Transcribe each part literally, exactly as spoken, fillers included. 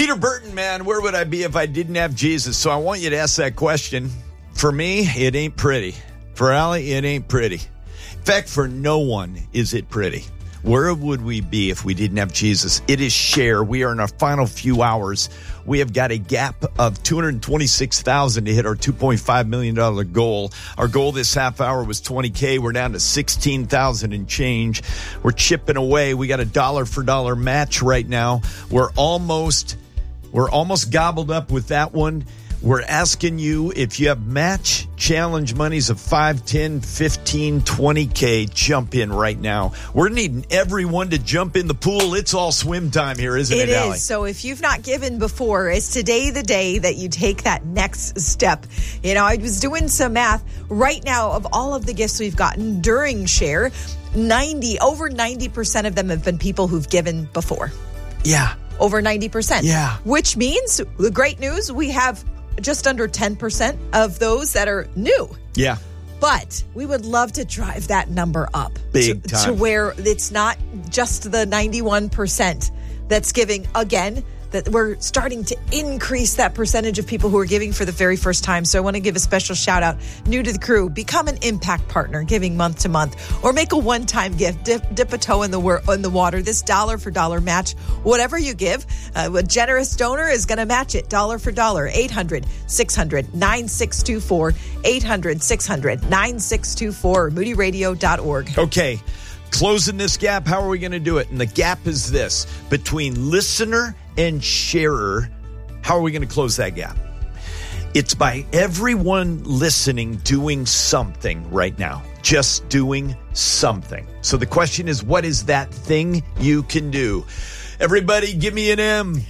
Peter Burton, man, where would I be if I didn't have Jesus? So I want you to ask that question. For me, it ain't pretty. For Allie, it ain't pretty. In fact, for no one is it pretty. Where would we be if we didn't have Jesus? It is share. We are in our final few hours. We have got a gap of two hundred twenty-six thousand to hit our two point five million dollars goal. Our goal this half hour was twenty K. We're down to sixteen thousand and change. We're chipping away. We got a dollar for dollar match right now. We're almost, we're almost gobbled up with that one. We're asking you if you have match challenge monies of five, ten, fifteen, twenty K, jump in right now. We're needing everyone to jump in the pool. It's all swim time here, isn't it, It Allie? is. So if you've not given before, is today the day that you take that next step? You know, I was doing some math right now of all of the gifts we've gotten during Share. ninety, over ninety percent of them have been people who've given before. Yeah. Over ninety percent. Yeah. Which means, the great news, we have just under ten percent of those that are new. Yeah. But we would love to drive that number up. Big to, time. to where it's not just the ninety-one percent that's giving again, that we're starting to increase that percentage of people who are giving for the very first time. So I want to give a special shout out, new to the crew, become an impact partner, giving month to month, or make a one-time gift, dip, dip a toe in the, wor- in the water. This dollar for dollar match, whatever you give, uh, a generous donor is going to match it dollar for dollar. eight hundred, six hundred, nine six two four, eight hundred, six hundred, nine six two four, moody radio dot org. Okay. Closing this gap, how are we going to do it? And the gap is this, between listener and sharer. How are we going to close that gap? It's by everyone listening doing something right now. Just doing something. So the question is, what is that thing you can do? Everybody, give me an M.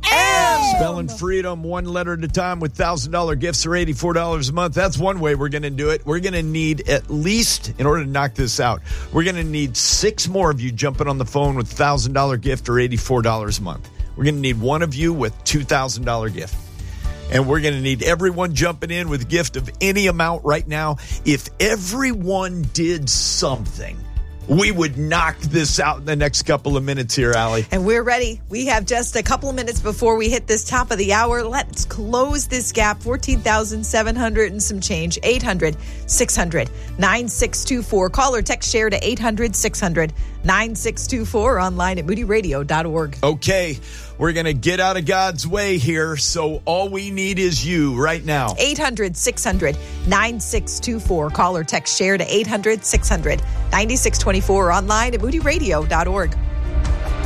M. Spelling freedom one letter at a time with one thousand dollars gifts or eighty-four dollars a month. That's one way we're going to do it. We're going to need at least, in order to knock this out, we're going to need six more of you jumping on the phone with one thousand dollars gift or eighty-four dollars a month. We're going to need one of you with two thousand dollars gift. And we're going to need everyone jumping in with a gift of any amount right now. If everyone did something, we would knock this out in the next couple of minutes here, Allie. And we're ready. We have just a couple of minutes before we hit this top of the hour. Let's close this gap. fourteen thousand seven hundred and some change. eight hundred, six hundred, nine six two four. Call or text share to eight hundred, six hundred, nine six two four. Online at moody radio dot org. Okay, we're going to get out of God's way here. So all we need is you right now. eight hundred, six hundred, nine six two four. Call or text share to eight hundred, six hundred, nine six two four. Online at moody radio dot org.